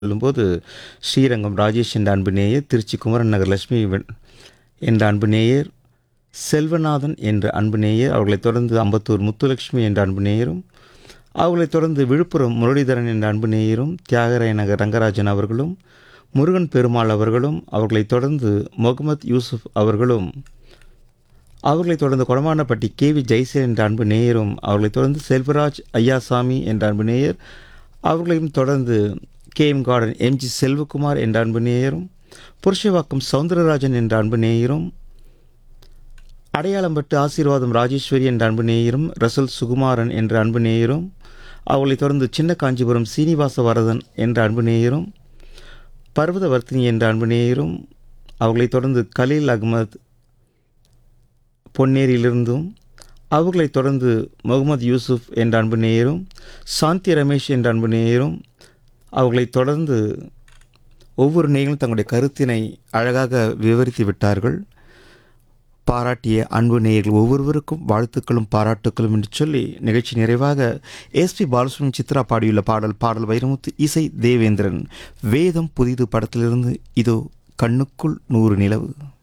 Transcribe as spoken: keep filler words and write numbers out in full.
சொல்லும்போது ஸ்ரீரங்கம் ராஜேஷ் என்ற அன்பு நேயர், திருச்சி குமரன் நகர் லட்சுமி வெ- என்ற அன்பு நேயர், செல்வநாதன் என்ற அன்பு நேயர், அவர்களைத் தொடர்ந்து அம்பத்தூர் முத்துலட்சுமி என்ற அன்பு நேயரும், அவர்களைத் தொடர்ந்து விழுப்புரம் முரளிதரன் என்ற அன்பு நேயரும், தியாகராய நகர் ரங்கராஜன் அவர்களும், முருகன் பெருமாள் அவர்களும், அவர்களைத் தொடர்ந்து முகமது யூசுப் அவர்களும், அவர்களைத் தொடர்ந்து கொடமானப்பட்டி கே வி ஜெய்சேல் என்ற அன்பு நேயரும், அவர்களைத் தொடர்ந்து செல்வராஜ் ஐயாசாமி என்ற அன்பு நேயர், அவர்களையும் தொடர்ந்து K M garden MG Selvakumar என்ற அன்பு நேயரும், புருஷவாக்கம் சவுந்தரராஜன் என்ற அன்பு நேயரும், அடையாளம்பட்டு ஆசீர்வாதம் ராஜேஸ்வரி என்ற அன்பு நேயரும், ரசல் சுகுமாரன் என்ற அன்பு நேயரும், அவர்களைத் தொடர்ந்து சின்ன காஞ்சிபுரம் சீனிவாச வரதன் என்ற அன்பு நேயரும், பர்வதவர்த்தினி என்ற அன்பு நேயரும், அவர்களைத் தொடர்ந்து கலீல் அகமது பொன்னேரியிலிருந்தும், அவர்களைத் தொடர்ந்து முகமது யூசுப் என்ற அன்பு நேயரும், சாந்தி ரமேஷ் என்ற அன்பு நேயரும், அவர்களைத் தொடர்ந்து ஒவ்வொரு நேயர்களும் தங்களுடைய கருத்தினை அழகாக விவரித்து விட்டார்கள். பாராட்டிய அன்பு நேயர்கள் ஒவ்வொருவருக்கும் வாழ்த்துக்களும் பாராட்டுக்களும் என்று சொல்லி நிகழ்ச்சி நிறைவாக எஸ்பி பாலசுப்ரமணியம் சித்ரா பாடியுள்ள பாடல் பாடல் வைரமுத்து இசை தேவேந்திரன் வேதம் புதிது படத்திலிருந்து இதோ கண்ணுக்குள் நூறு நிலவு.